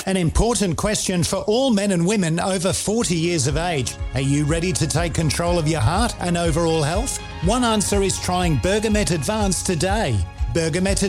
An important question for all men and women over 40 years of age. Are you ready to take control of your heart and overall health? One answer is trying Bergamet Advance today. Bergamet